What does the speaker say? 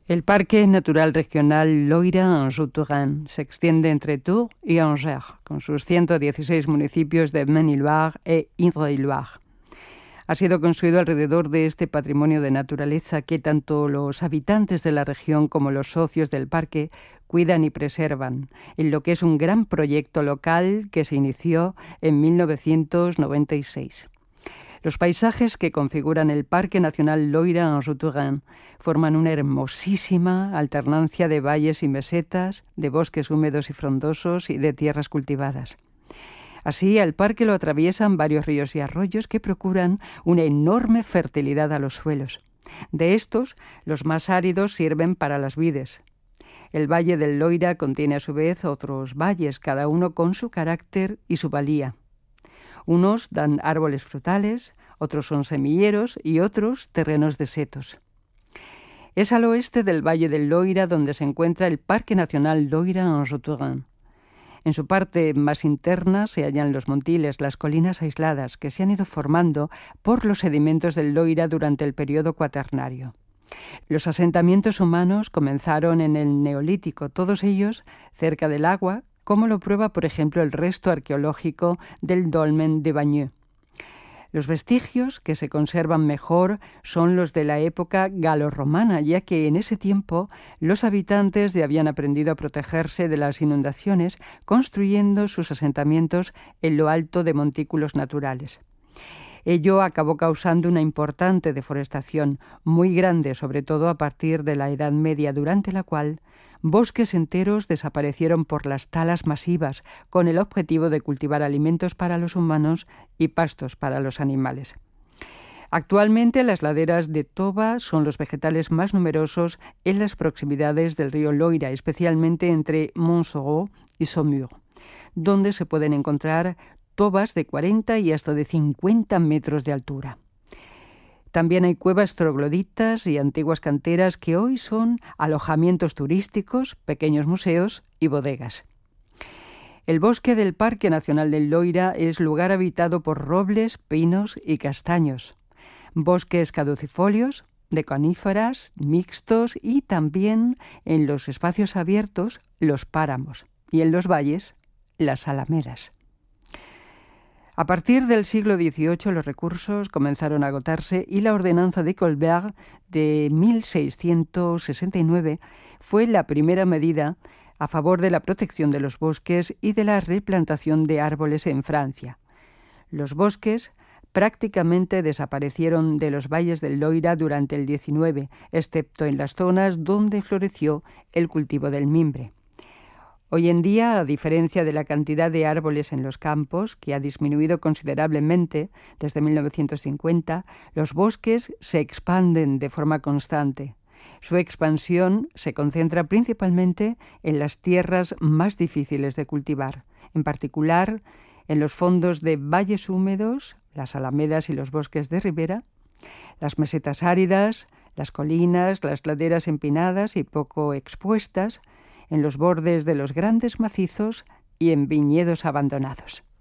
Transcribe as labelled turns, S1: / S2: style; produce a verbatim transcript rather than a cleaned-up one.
S1: El Parque Natural Regional Loira-Anjou-Touraine se extiende entre Tours y Angers, con sus ciento dieciséis municipios de Maine-et-Loire e Indre-et-Loire. Ha sido construido alrededor de este patrimonio de naturaleza que tanto los habitantes de la región como los socios del parque cuidan y preservan, en lo que es un gran proyecto local que se inició en mil novecientos noventa y seis. Los paisajes que configuran el Parque Nacional Loira-Anjou-Touraine forman una hermosísima alternancia de valles y mesetas, de bosques húmedos y frondosos y de tierras cultivadas. Así, al parque lo atraviesan varios ríos y arroyos que procuran una enorme fertilidad a los suelos. De estos, los más áridos sirven para las vides. El Valle del Loira contiene a su vez otros valles, cada uno con su carácter y su valía. Unos dan árboles frutales, otros son semilleros y otros terrenos de setos. Es al oeste del Valle del Loira donde se encuentra el Parque Nacional Loira-Anjou-Touraine. En su parte más interna se hallan los montiles, las colinas aisladas que se han ido formando por los sedimentos del Loira durante el periodo cuaternario. Los asentamientos humanos comenzaron en el Neolítico, todos ellos cerca del agua, como lo prueba, por ejemplo, el resto arqueológico del Dolmen de Bagneux. Los vestigios que se conservan mejor son los de la época galorromana, ya que en ese tiempo los habitantes ya habían aprendido a protegerse de las inundaciones, construyendo sus asentamientos en lo alto de montículos naturales. Ello acabó causando una importante deforestación, muy grande, sobre todo a partir de la Edad Media, durante la cual bosques enteros desaparecieron por las talas masivas, con el objetivo de cultivar alimentos para los humanos y pastos para los animales. Actualmente las laderas de toba son los vegetales más numerosos en las proximidades del río Loira, especialmente entre Montsoreau y Saumur, donde se pueden encontrar tobas de cuarenta y hasta de cincuenta metros de altura. También hay cuevas trogloditas y antiguas canteras que hoy son alojamientos turísticos, pequeños museos y bodegas. El bosque del Parque Nacional del Loira es lugar habitado por robles, pinos y castaños, bosques caducifolios, de coníferas, mixtos y también en los espacios abiertos los páramos y en los valles las alamedas. A partir del siglo dieciocho los recursos comenzaron a agotarse y la ordenanza de Colbert de mil seiscientos sesenta y nueve fue la primera medida a favor de la protección de los bosques y de la replantación de árboles en Francia. Los bosques prácticamente desaparecieron de los valles del Loira durante el diecinueve, excepto en las zonas donde floreció el cultivo del mimbre. Hoy en día, a diferencia de la cantidad de árboles en los campos, que ha disminuido considerablemente desde mil novecientos cincuenta, los bosques se expanden de forma constante. Su expansión se concentra principalmente en las tierras más difíciles de cultivar, en particular en los fondos de valles húmedos, las alamedas y los bosques de ribera, las mesetas áridas, las colinas, las laderas empinadas y poco expuestas, en los bordes de los grandes macizos y en viñedos abandonados.